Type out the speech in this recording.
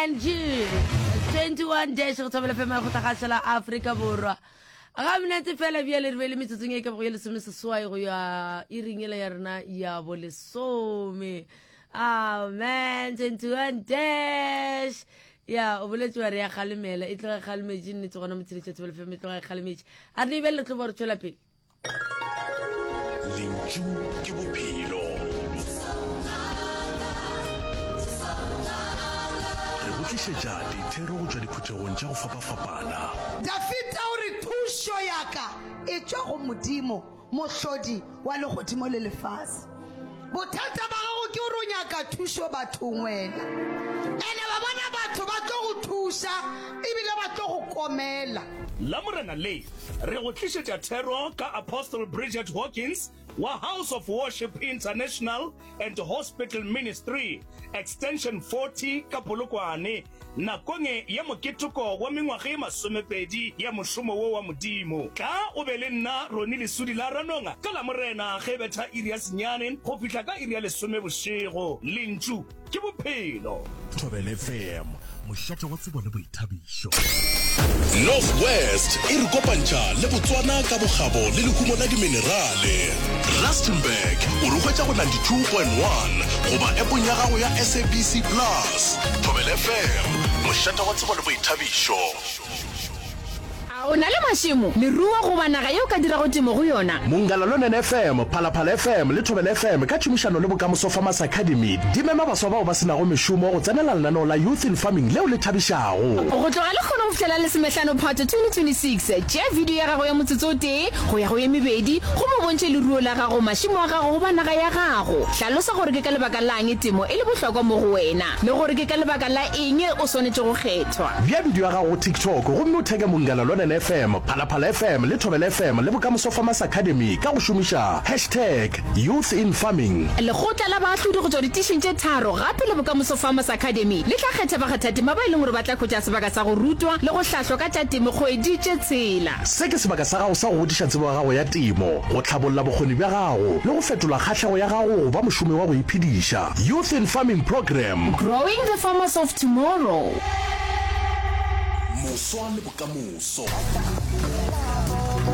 NG 21 days go tsabela fema go tagasela Africa borwa aga minute fela bia le rele metsotso e ka go le some seswai go ya iringela ya rena ya bolesome amen 21 days ya o boletse wa re ya khalemela e tloga khalemeji ne tsogona motsheletse tsebele fema tloga khalemeji a re ibele tlo bo re tswela pele Lentšu ke bophelo re go tlišetša dithero go tšwa diphuthegong tša go fapafapana. Dafita o re thušo yaka e tšwa go modimo mohlodi wa legodimo le lefase. Bothata ba gago ke o re o nyaka thušo bathong wena ene ba bona batho ba tlo go thuša ebile ba tlo go komela. La morena le re go tlišetša thero ka Apostle Bridget Hawkins wa House of Worship International and Hospital Ministry extension 40 ka Polokwane nakong ya moketoko wa mengwaga e masomepedi ya mošomo wo wa modimo ka o be le nna Roni Lesudi la Ranonga ka la morena ge betha iri ya senyane go fihla ka iri ya lesome bošego lentšu ke bophelo Thobela FM mošate wa tsebo le boithabišo. Northwest e re kopantša le Botswana ka bogabo le lehumo la diminerale. Rustenburg o re hwetša go 92.1 goba appong ya gago ya SABC Plus. Thobela FM mošate wa tsebo le boithabišo. O na le mašimo leruo go banaga yo ka dira go temo go yona Mungalalo FM Phalaphala FM le Thobela FM ka tšhomišano le Bokamoso Farmers Academy di mema baswa bao ba sena go mešomo go tsenela lenaneo la Youth in Farming leo le thabišago go tloga le kgona go fitlhela le semehlano part 2026 tšea video ya gago ya motsotso tee go ya go ye mebedi go mo bontše leruo la gago mašimo a gago go banaga ya gago hlalosa gore ke ka lebaka la eng temo e le bohlokwa mo go wena le gore ke ka lebaka la eng o swanetše go kgethwa bja video ya gago go TikTok gomme o theke Mungalalo FM Phalaphala FM le Thobela FM le Bokamoso Farmers Academy ka go šomiša #Youth in Farming lekgotla la baahlodi go tswa ditišeng tše tharo gape le Bokamoso Farmers Academy le tla kgetha bakgathatema ba e leng gore ba tla khotša sebaka sa go rutwa le go hlahlwa ka tša temo kgwedi tše tsela se ke sebaka sa gago sa go godiša tsebo ya gago ya temo go tlhabolola bokgoni bja gago le go fetola kgahlego ya gago go ba mošomi wa go iphediša Youth in Farming Program Growing the Farmers of Tomorrow Moswa le Bokamoso.